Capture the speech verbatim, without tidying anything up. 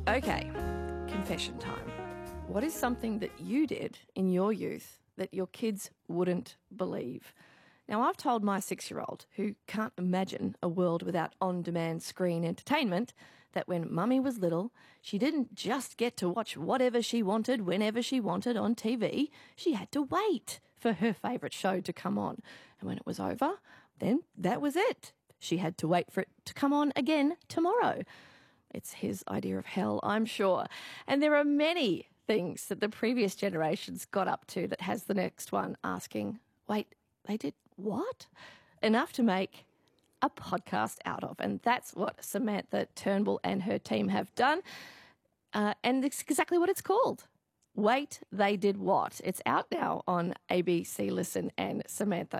Okay, confession time. What is something that you did in your youth that your kids wouldn't believe? Now, I've told my six-year-old, who can't imagine a world without on-demand screen entertainment, that when Mummy was little, she didn't just get to watch whatever she wanted whenever she wanted on T V. She had to wait for her favourite show to come on. And when it was over, then that was it. She had to wait for it to come on again tomorrow. It's his idea of hell, I'm sure. And there are many things that the previous generations got up to that has the next one asking, wait, they did what? Enough to make a podcast out of. And that's what Samantha Turnbull and her team have done. Uh, and it's exactly what it's called. Wait, They Did What? It's out now on A B C Listen, and Samantha